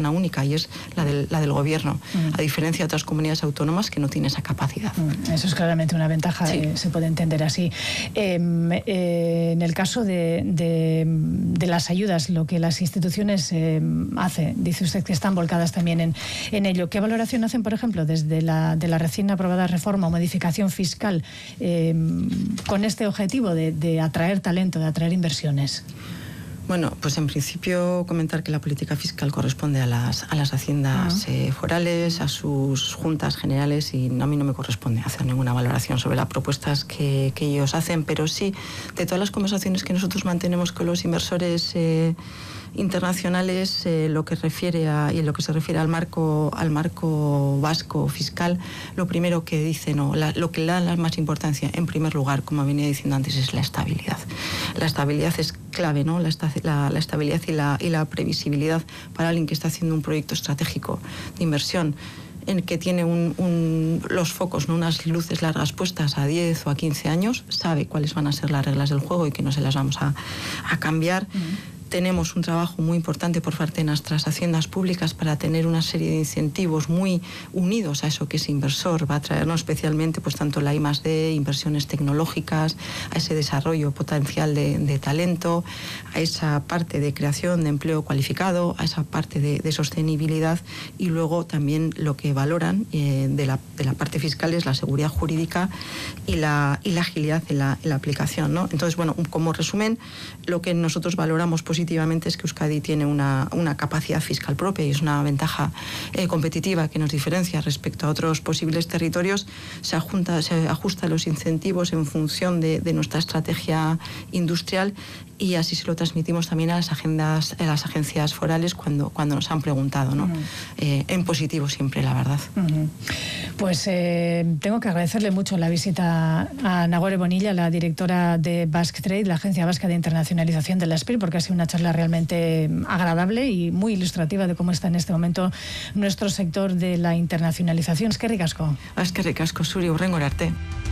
ventana única, y es la del gobierno, a diferencia de otras comunidades autónomas que no tienen esa capacidad. Eso es claramente una ventaja, sí. Se puede entender así. En el caso de las ayudas, lo que las instituciones hacen, dice usted que están volcadas también en ello. ¿Qué valoración hacen, por ejemplo, desde de la recién aprobada reforma o modificación fiscal con este objetivo de atraer talento, de atraer inversiones? Bueno, pues en principio comentar que la política fiscal corresponde a las haciendas forales, a sus juntas generales, y a mí no me corresponde hacer ninguna valoración sobre las propuestas que ellos hacen, pero sí, de todas las conversaciones que nosotros mantenemos con los inversores internacionales, lo que se refiere al marco vasco fiscal, lo primero que dicen, lo que le dan la más importancia, en primer lugar, como venía diciendo antes, es la estabilidad. La estabilidad es clave, ¿no? La estabilidad y la previsibilidad para alguien que está haciendo un proyecto estratégico de inversión, en que tiene los focos, ¿no? Unas luces largas puestas a 10 o a 15 años, sabe cuáles van a ser las reglas del juego y que no se las vamos a cambiar. Tenemos un trabajo muy importante por parte de nuestras haciendas públicas para tener una serie de incentivos muy unidos a eso que ese inversor va a traernos, especialmente pues tanto la I+D, inversiones tecnológicas, a ese desarrollo potencial de talento, a esa parte de creación de empleo cualificado, a esa parte de sostenibilidad, y luego también lo que valoran de la parte fiscal es la seguridad jurídica y la agilidad en la aplicación, ¿no? Entonces, bueno, como resumen, lo que nosotros valoramos positivamente es que Euskadi tiene una capacidad fiscal propia y es una ventaja competitiva que nos diferencia respecto a otros posibles territorios. Se ajusta los incentivos en función de nuestra estrategia industrial, y así se lo transmitimos también a las agencias forales cuando nos han preguntado, ¿no? En positivo siempre, la verdad. Pues tengo que agradecerle mucho la visita a Nagore Bonilla, la directora de Basque Trade, la Agencia Vasca de Internacionalización de la SPIR, porque ha sido una charla realmente agradable y muy ilustrativa de cómo está en este momento nuestro sector de la internacionalización. Eskerrik asko. Eskerrik asko, zuri, hurrengora arte.